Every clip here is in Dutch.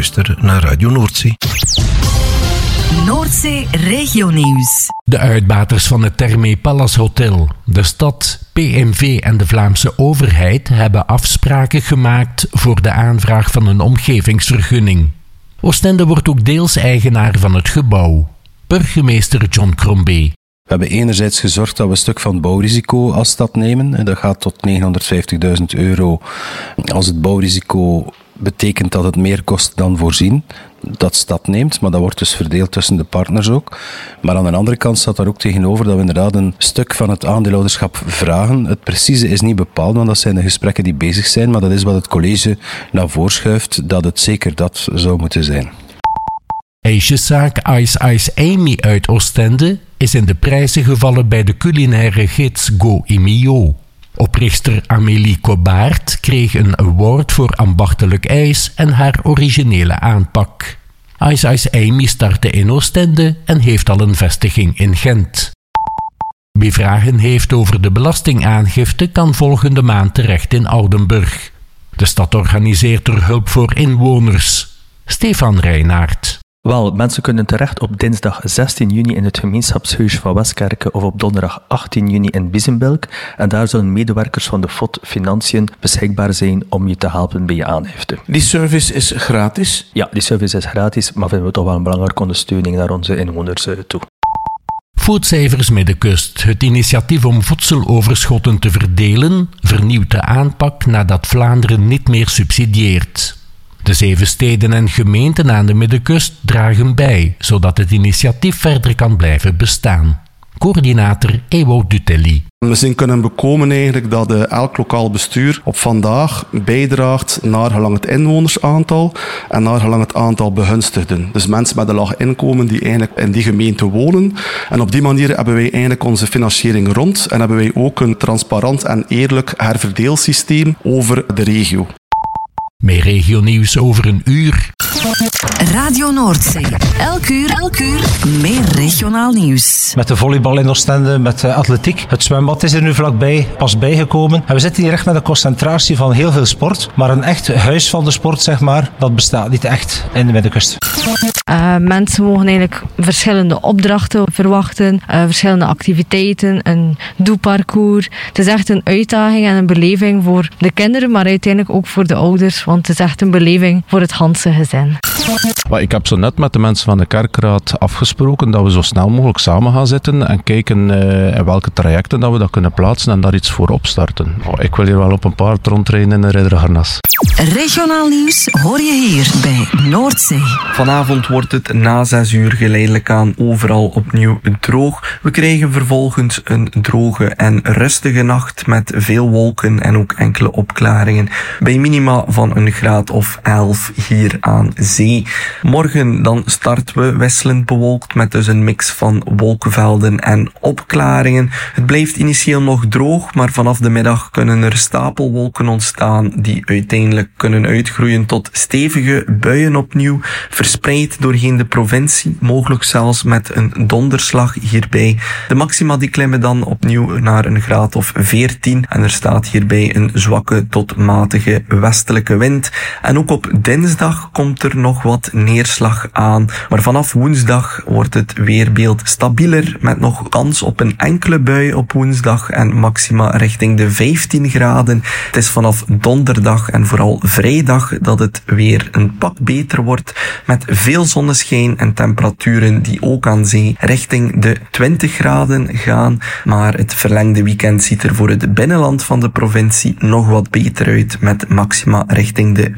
Luister naar Radio Noordzee. Noordzee Regionieuws. De uitbaters van het Thermé Palace Hotel, de stad, PMV en de Vlaamse overheid hebben afspraken gemaakt voor de aanvraag van een omgevingsvergunning. Oostende wordt ook deels eigenaar van het gebouw. Burgemeester John Crombie. We hebben enerzijds gezorgd dat we een stuk van het bouwrisico als stad nemen. En dat gaat tot €950.000 als het bouwrisico betekent dat het meer kost dan voorzien. Dat stad neemt, maar dat wordt dus verdeeld tussen de partners ook. Maar aan de andere kant staat daar ook tegenover dat we inderdaad een stuk van het aandeelhouderschap vragen. Het precieze is niet bepaald, want dat zijn de gesprekken die bezig zijn, maar dat is wat het college naar voren schuift, dat het zeker dat zou moeten zijn. Ijsjeszaak Ice Ice Amy uit Oostende is in de prijzen gevallen bij de culinaire gids Go Imio. Oprichter Amélie Cobaert kreeg een award voor ambachtelijk ijs en haar originele aanpak. Ice Ice Amy startte in Oostende en heeft al een vestiging in Gent. Wie vragen heeft over de belastingaangifte kan volgende maand terecht in Oudenburg. De stad organiseert er hulp voor inwoners. Stefan Reinaert. Wel, mensen kunnen terecht op dinsdag 16 juni in het gemeenschapshuis van Westkerke of op donderdag 18 juni in Biezenbelk. En daar zullen medewerkers van de FOD Financiën beschikbaar zijn om je te helpen bij je aangifte. Die service is gratis? Ja, die service is gratis, maar vinden we toch wel een belangrijke ondersteuning naar onze inwoners toe. Foodcijfers Middenkust. Het initiatief om voedseloverschotten te verdelen vernieuwt de aanpak nadat Vlaanderen niet meer subsidieert. De 7 steden en gemeenten aan de Middenkust dragen bij, zodat het initiatief verder kan blijven bestaan. Coördinator Ewout Dutelli. We zien kunnen bekomen eigenlijk dat elk lokaal bestuur op vandaag bijdraagt naar gelang het inwonersaantal en naar gelang het aantal begunstigden. Dus mensen met een laag inkomen die eigenlijk in die gemeente wonen. En op die manier hebben wij eigenlijk onze financiering rond en hebben wij ook een transparant en eerlijk herverdeelsysteem over de regio. Meer regionieuws over een uur. Radio Noordzee. Elk uur meer regionaal nieuws. Met de volleybal in Oostende, met de atletiek. Het zwembad is er nu vlakbij, pas bijgekomen. En we zitten hier echt met een concentratie van heel veel sport. Maar een echt huis van de sport, zeg maar, dat bestaat niet echt in de Middenkust. Mensen mogen eigenlijk verschillende opdrachten verwachten, verschillende activiteiten, een doeparcours. Het is echt een uitdaging en een beleving voor de kinderen, maar uiteindelijk ook voor de ouders, want het is echt een beleving voor het ganse gezin. Ik heb zo net met de mensen van de kerkraad afgesproken dat we zo snel mogelijk samen gaan zitten en kijken in welke trajecten dat we dat kunnen plaatsen en daar iets voor opstarten. Ik wil hier wel op een paard rondrijden in een ridderharnas. Regionaal nieuws hoor je hier bij Noordzee. Vanavond wordt het na 6 uur geleidelijk aan overal opnieuw droog. We krijgen vervolgens een droge en rustige nacht met veel wolken en ook enkele opklaringen. Bij minima van een graad of 11 hier aan zee. Morgen dan starten we wisselend bewolkt met dus een mix van wolkenvelden en opklaringen. Het blijft initieel nog droog, maar vanaf de middag kunnen er stapelwolken ontstaan die uiteindelijk kunnen uitgroeien tot stevige buien opnieuw, verspreid doorheen de provincie, mogelijk zelfs met een donderslag hierbij. De maxima die klimmen dan opnieuw naar een graad of 14 en er staat hierbij een zwakke tot matige westelijke wind. En ook op dinsdag komt er nog wat neerslag aan, maar vanaf woensdag wordt het weerbeeld stabieler met nog kans op een enkele bui op woensdag en maxima richting de 15 graden. Het is vanaf donderdag en vooral vrijdag dat het weer een pak beter wordt met veel zonneschijn en temperaturen die ook aan zee richting de 20 graden gaan. Maar het verlengde weekend ziet er voor het binnenland van de provincie nog wat beter uit met maxima richting de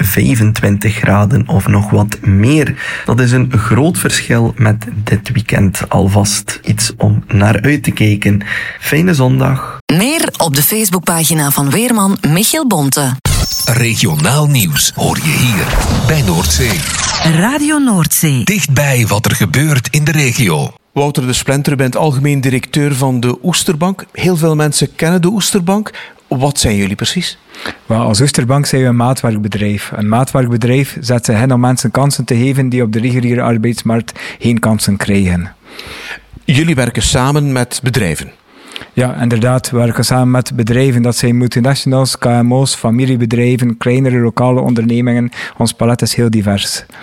25 graden of nog wat meer. Dat is een groot verschil met dit weekend. Alvast iets om naar uit te kijken. Fijne zondag. Meer op de Facebookpagina van weerman Michiel Bonte. Regionaal nieuws hoor je hier bij Noordzee. Radio Noordzee. Dichtbij wat er gebeurt in de regio. Wouter de Splinter bent algemeen directeur van de Oesterbank. Heel veel mensen kennen de Oesterbank. Wat zijn jullie precies? Wel, als Oesterbank zijn we een maatwerkbedrijf. Een maatwerkbedrijf zet zich in om mensen kansen te geven die op de reguliere arbeidsmarkt geen kansen krijgen. Jullie werken samen met bedrijven? Ja, inderdaad. We werken samen met bedrijven. Dat zijn multinationals, KMO's, familiebedrijven, kleinere lokale ondernemingen. Ons palet is heel divers.